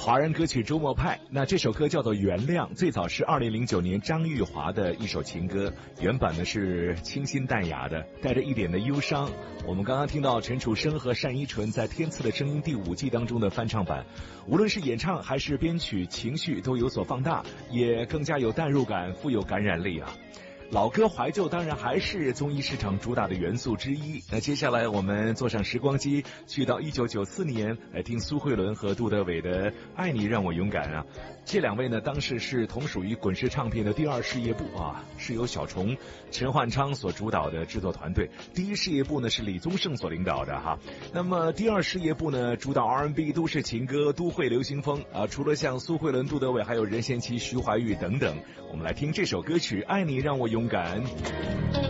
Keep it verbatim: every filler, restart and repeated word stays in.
华人歌曲周末派，那这首歌叫做《原谅》，最早是二零零九年张玉华的一首情歌，原版呢是清新淡雅的，带着一点的忧伤。我们刚刚听到陈楚生和单依纯在《天赐的声音》第五季当中的翻唱版，无论是演唱还是编曲，情绪都有所放大，也更加有代入感，富有感染力啊。老歌怀旧当然还是综艺市场主打的元素之一。那接下来我们坐上时光机，去到一九九四年来听苏慧伦和杜德伟的《爱你让我勇敢》啊。这两位呢，当时是同属于滚石唱片的第二事业部啊，是由小虫、陈焕昌所主导的制作团队。第一事业部呢是李宗盛所领导的哈。那么第二事业部呢，主导 R and B、都市情歌、都会流行风啊。除了像苏慧伦、杜德伟，还有任贤齐、徐怀钰等等。我们来听这首歌曲《爱你让我勇敢》。